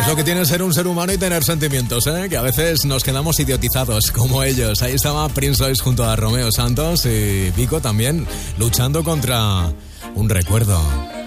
Es lo que tiene ser un ser humano y tener sentimientos, ¿eh? Que a veces nos quedamos idiotizados, como ellos. Ahí estaba Prince Royce junto a Romeo Santos y Vico también luchando contra un recuerdo.